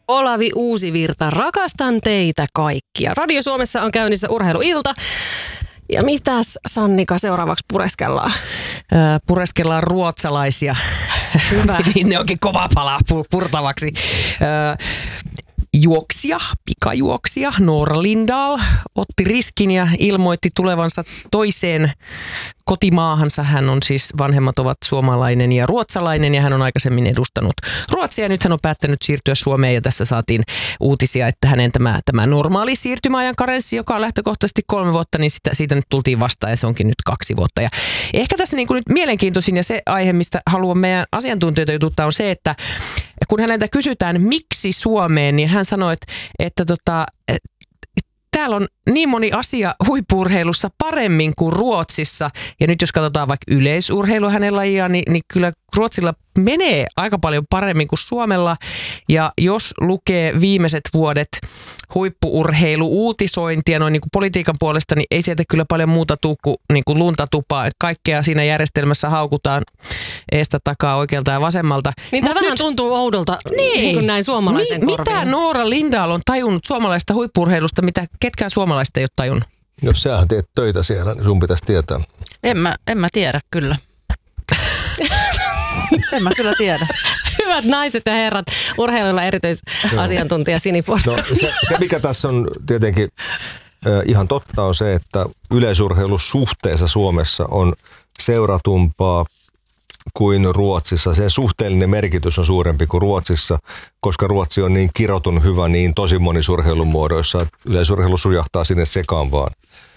Olavi Uusivirta, rakastan teitä kaikkia. Radio Suomessa on käynnissä urheiluilta. Ja mitäs, Sannika, seuraavaksi pureskellaan? Pureskellaan ruotsalaisia. Hyvä. Niin ne onkin kova pala purtavaksi. Pikajuoksija Noora Lindahl otti riskin ja ilmoitti tulevansa toiseen kotimaahansa. Hän on siis, vanhemmat ovat suomalainen ja ruotsalainen ja hän on aikaisemmin edustanut Ruotsia. Ja nyt hän on päättänyt siirtyä Suomeen ja tässä saatiin uutisia, että hänen tämä normaali siirtymäajan karenssi, joka on lähtökohtaisesti 3 vuotta, niin siitä nyt tultiin vastaan ja se onkin nyt 2 vuotta. Ja ehkä tässä niin kuin nyt mielenkiintoisin ja se aihe, mistä haluan meidän asiantuntijoita jututtaa on se, että kun häneltä kysytään, miksi Suomeen, niin hän sanoi, että täällä on niin moni asia huippu-urheilussa paremmin kuin Ruotsissa. Ja nyt jos katsotaan vaikka yleisurheilu hänen lajiaan, niin kyllä Ruotsilla menee aika paljon paremmin kuin Suomella. Ja jos lukee viimeiset vuodet huippu-urheilu-uutisointia noin niin kuin politiikan puolesta, niin ei sieltä kyllä paljon muuta tule kuin, lunta tupaa. Että kaikkea siinä järjestelmässä haukutaan eestä takaa, oikealta ja vasemmalta. Niin tämä vähän tuntuu oudolta niin kuin näin suomalaisen korviin. Mitä Noora Lindahl on tajunnut suomalaista huippu-urheilusta, mitä ketkään suomalaista ei ole tajunnut? Jos sähän teet töitä siellä, niin sun pitäisi tietää. En mä tiedä kyllä. En mä kyllä tiedä. Hyvät naiset ja herrat, urheilulla erityisasiantuntija Sini Forssell. No, se mikä tässä on tietenkin ihan totta on se, että yleisurheilusuhteessa Suomessa on seuratumpaa kuin Ruotsissa. Sen suhteellinen merkitys on suurempi kuin Ruotsissa, koska Ruotsi on niin kirotun hyvä niin tosi monissa urheilumuodoissa, että yleisurheilu sujahtaa sinne sekaan vaan.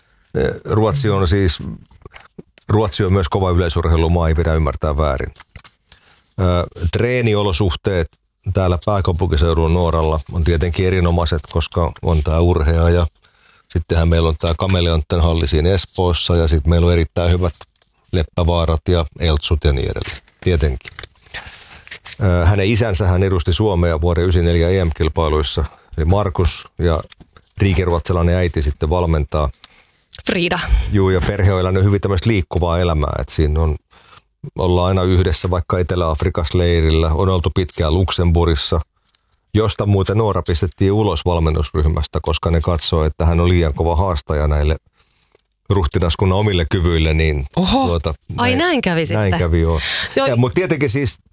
Ruotsi on myös kova yleisurheilumaa, ei pidä ymmärtää väärin. Treeniolosuhteet täällä pääkaupunkiseudun Nooralla on tietenkin erinomaiset, koska on tämä urhea ja sittenhän meillä on tämä Kameleontten halli siinä Espoossa ja sitten meillä on erittäin hyvät Leppävaarat ja Eltsut ja niin edelleen, tietenkin. Hänen isänsä hän edusti Suomea vuoden 1994 EM-kilpailuissa, eli Markus ja riikeruotsalainen äiti sitten valmentaa. Frida. Juu, ja perhe on elänyt hyvin tämmöistä liikkuvaa elämää, että siinä ollaan aina yhdessä vaikka Etelä-Afrikassa leirillä, on oltu pitkään Luxemburgissa, josta muuten Noora pistettiin ulos valmennusryhmästä, koska ne katsoo, että hän on liian kova haastaja näille ruhtinaskunnan omille kyvyille. Niin Oho, näin kävi sitten. Näin kävi, joo. Mutta tietenkin siis